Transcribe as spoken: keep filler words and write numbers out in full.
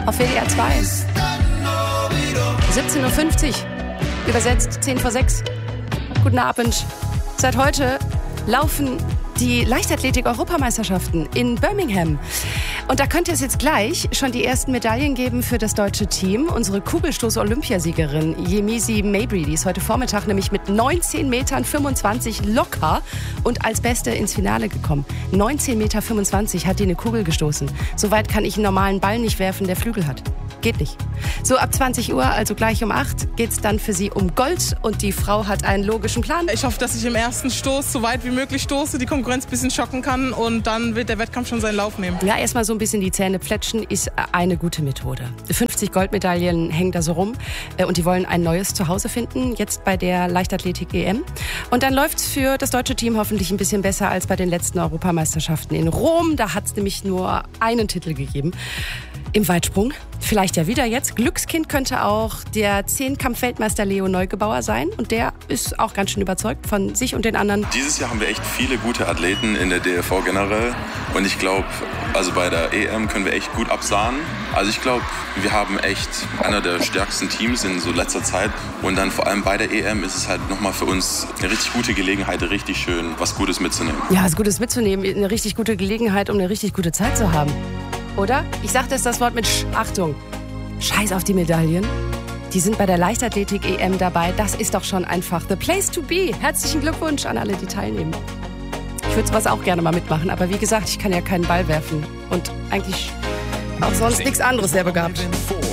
auf W D R zwei. siebzehn Uhr fünfzig, übersetzt zehn vor sechs. Guten Abend. Seit heute laufen die Leichtathletik-Europameisterschaften in Birmingham. Und da könnte es jetzt gleich schon die ersten Medaillen geben für das deutsche Team. Unsere Kugelstoß-Olympiasiegerin Yemisi Mabry, die ist heute Vormittag nämlich mit neunzehn Meter fünfundzwanzig locker und als Beste ins Finale gekommen. neunzehn Meter fünfundzwanzig hat die eine Kugel gestoßen. So weit kann ich einen normalen Ball nicht werfen, der Flügel hat. Geht nicht. So ab zwanzig Uhr, also gleich um acht, geht's dann für sie um Gold und die Frau hat einen logischen Plan. Ich hoffe, dass ich im ersten Stoß so weit wie möglich stoße, die Konkurrenz ein bisschen schocken kann und dann wird der Wettkampf schon seinen Lauf nehmen. Ja, erstmal so ein bisschen die Zähne plätschen ist eine gute Methode. fünfzig Goldmedaillen hängen da so rum und die wollen ein neues Zuhause finden, jetzt bei der Leichtathletik-E M. Und dann läuft's für das deutsche Team hoffentlich ein bisschen besser als bei den letzten Europameisterschaften in Rom. Da hat's nämlich nur einen Titel gegeben. Im Weitsprung, vielleicht ja wieder jetzt. Glückskind könnte auch der Zehnkampf-Weltmeister Leo Neugebauer sein. Und der ist auch ganz schön überzeugt von sich und den anderen. Dieses Jahr haben wir echt viele gute Athleten in der D L V generell. Und ich glaube, also bei der E M können wir echt gut absahnen. Also ich glaube, wir haben echt einer der stärksten Teams in so letzter Zeit. Und dann vor allem bei der E M ist es halt nochmal für uns eine richtig gute Gelegenheit, richtig schön was Gutes mitzunehmen. Ja, was Gutes mitzunehmen, eine richtig gute Gelegenheit, um eine richtig gute Zeit zu haben. Oder? Ich sagte jetzt das Wort mit Sch- Achtung. Scheiß auf die Medaillen. Die sind bei der Leichtathletik-E M dabei. Das ist doch schon einfach the place to be. Herzlichen Glückwunsch an alle, die teilnehmen. Ich würde sowas auch gerne mal mitmachen. Aber wie gesagt, ich kann ja keinen Ball werfen. Und eigentlich auch sonst nichts anderes sehr begabt.